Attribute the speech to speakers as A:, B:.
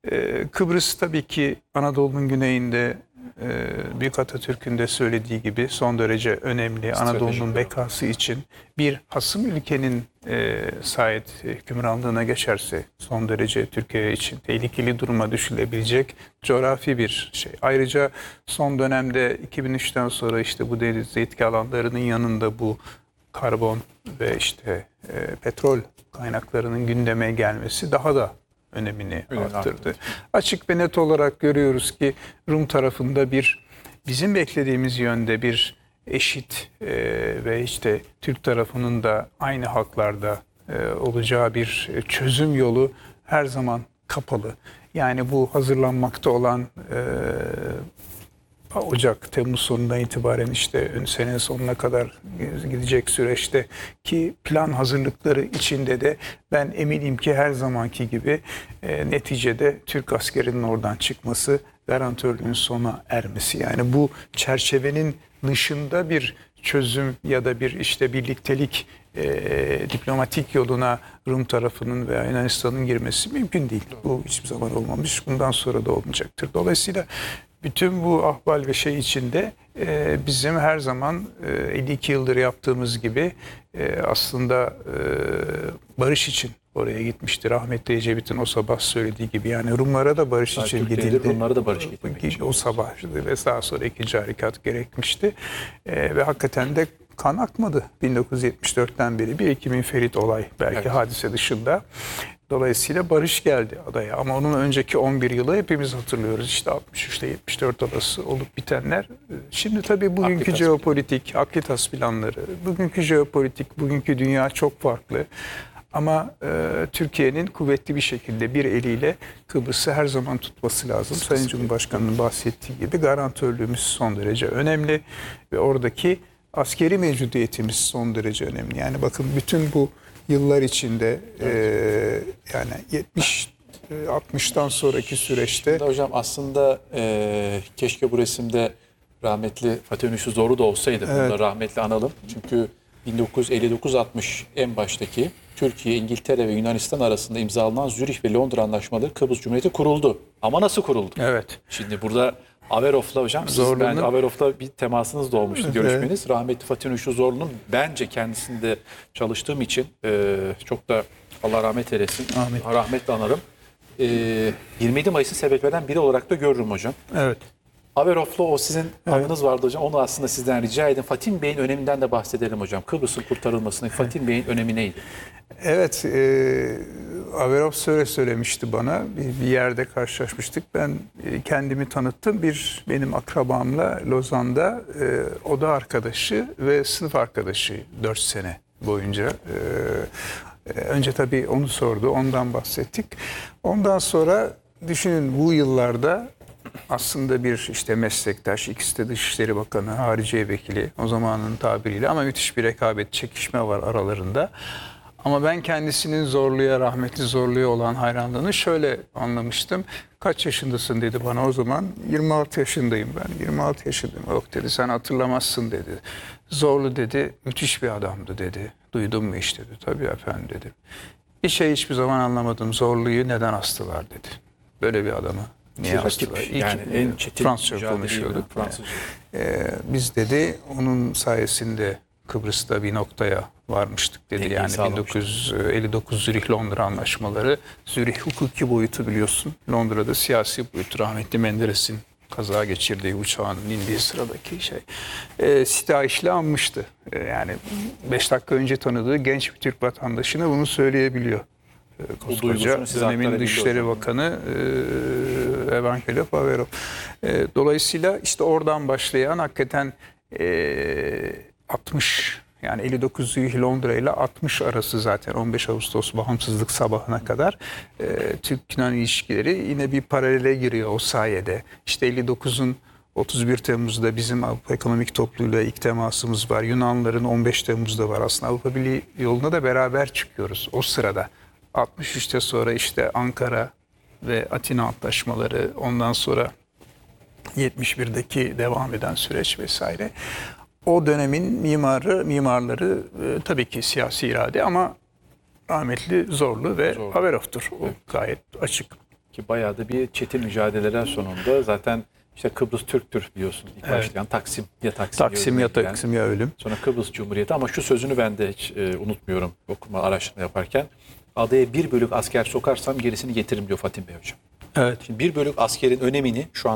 A: Kıbrıs tabii ki Anadolu'nun güneyinde Büyük Atatürk'ün de söylediği gibi son derece önemli. Anadolu'nun bekası için bir hasım ülkenin Said hükümranlığına geçerse son derece Türkiye için tehlikeli duruma düşülebilecek coğrafi bir şey. Ayrıca son dönemde 2003'ten sonra işte bu deniz yetki alanlarının yanında bu karbon ve işte petrol kaynaklarının gündeme gelmesi daha da önemini arttırdı. Açık ve net olarak görüyoruz ki Rum tarafında bizim beklediğimiz yönde bir eşit ve işte Türk tarafının da aynı haklarda olacağı bir çözüm yolu her zaman kapalı. Yani bu hazırlanmakta olan Ocak, Temmuz sonundan itibaren işte sene sonuna kadar gidecek süreçte ki plan hazırlıkları içinde de ben eminim ki her zamanki gibi neticede Türk askerinin oradan çıkması, garantörlüğün sona ermesi. Yani bu çerçevenin dışında bir çözüm ya da bir işte birliktelik diplomatik yoluna Rum tarafının veya Yunanistan'ın girmesi mümkün değil. Bu hiçbir zaman olmamış. Bundan sonra da olmayacaktır. Dolayısıyla bütün bu ahval ve şey içinde bizim her zaman 52 yıldır yaptığımız gibi aslında barış için oraya gitmişti. Rahmetli Ecevit'in o sabah söylediği gibi yani Rumlara da barış için gidildi.
B: Rumlara da barış getirmek için.
A: O sabah ve daha sonra ikinci harekat gerekmişti. Ve hakikaten de kan akmadı 1974'ten beri. Bir Ekim Ferit olay belki hadise dışında. Dolayısıyla barış geldi adaya ama onun önceki 11 yılı hepimiz hatırlıyoruz. İşte 63'te 74 arası olup bitenler. Şimdi tabii bugünkü
B: Aklitas
A: jeopolitik, Aklitas planları, bugünkü jeopolitik, bugünkü dünya çok farklı. Ama Türkiye'nin kuvvetli bir şekilde bir eliyle Kıbrıs'ı her zaman tutması lazım. Sayın Cumhurbaşkanı'nın bahsettiği gibi garantörlüğümüz son derece önemli ve oradaki askeri mevcudiyetimiz son derece önemli. Yani bakın bütün bu yıllar içinde yani 60'tan sonraki süreçte.
B: Şimdi hocam aslında keşke bu resimde rahmetli Fatih Ünüşü Zorlu da olsaydı. Bunu da rahmetli analım. Çünkü 1959-60 en baştaki Türkiye, İngiltere ve Yunanistan arasında imzalanan Zürih ve Londra anlaşmaları Kıbrıs Cumhuriyeti kuruldu. Ama nasıl kuruldu?
A: Evet.
B: Şimdi burada Averov'la hocam bence Averov'la bir temasınız da olmuştu, görüşmeniz. Rahmetli Fatih Ünüşü Zorlu'nun bence kendisinde çalıştığım için çok da Allah rahmet eylesin. Rahmetle anarım. 27 Mayıs'ın sebeplerinden biri olarak da görürüm hocam.
A: Evet.
B: Averov'la o sizin anınız vardı hocam. Onu aslında sizden rica edin. Fatih Bey'in öneminden de bahsedelim hocam. Kıbrıs'ın kurtarılmasının Fatih Bey'in önemi neydi?
A: Evet, Averov söylemişti bana. Bir yerde karşılaşmıştık. Ben kendimi tanıttım. Benim akrabamla Lozan'da oda arkadaşı ve sınıf arkadaşı 4 sene boyunca. Önce tabii onu sordu, ondan bahsettik. Ondan sonra düşünün bu yıllarda aslında bir işte meslektaş, ikisi de Dışişleri Bakanı, Hariciye Vekili o zamanın tabiriyle ama müthiş bir rekabet, çekişme var aralarında. Ama ben kendisinin Zorlu'ya, rahmetli Zorlu'ya olan hayranlığını şöyle anlamıştım. Kaç yaşındasın dedi bana o zaman. 26 yaşındayım ben. 26 yaşındayım. Yok dedi, sen hatırlamazsın dedi. Zorlu dedi, müthiş bir adamdı dedi. Duydun mu hiç dedi. Tabii efendim dedim. Bir şey hiçbir zaman anlamadım. Zorlu'yu neden astılar dedi. Böyle bir adamı niye astılar?
B: Yani en çetin
A: Fransızca konuşuyorduk.
B: Fransızca.
A: Biz dedi onun sayesinde Kıbrıs'ta bir noktaya varmıştık dedi.
B: Dengeyi
A: Yani
B: sağlamıştık.
A: 1959 Zürih-Londra anlaşmaları. Zürih hukuki boyutu biliyorsun. Londra'da siyasi boyutu. Rahmetli Menderes'in kaza geçirdiği uçağının indiği sıradaki şey. Sitaişle anmıştı. Yani 5 dakika önce tanıdığı genç bir Türk vatandaşına bunu söyleyebiliyor. Koskoca dönemin Dışişleri Bakanı Evangelov Averov. Dolayısıyla işte oradan başlayan hakikaten 60 yani 59 Zürih Londra ile 60 arası zaten 15 Ağustos bağımsızlık sabahına kadar Türk-Yunan ilişkileri yine bir paralele giriyor o sayede. İşte 59'un 31 Temmuz'da bizim Avrupa Ekonomik Topluluğu'yla ilk temasımız var. Yunanların 15 Temmuz'da var. Aslında Avrupa Birliği yoluna da beraber çıkıyoruz o sırada. 63'te sonra işte Ankara ve Atina antlaşmaları, ondan sonra 71'deki devam eden süreç vesaire. O dönemin mimarları tabii ki siyasi irade ama rahmetli Zorlu ve Averov'tur. O gayet açık.
B: Ki bayağı da bir çetin mücadeleler sonunda zaten işte Kıbrıs Türk'tür biliyorsun. İlk başlayan Taksim ya
A: Taksim ya
B: ölüme
A: Taksim ya ölüm.
B: Sonra Kıbrıs Cumhuriyeti ama şu sözünü ben de hiç unutmuyorum okuma araştırma yaparken. Adaya 1 bölük asker sokarsam gerisini getiririm diyor Fatih Bey hocam.
A: Evet.
B: Şimdi 1 bölük askerin önemini şu an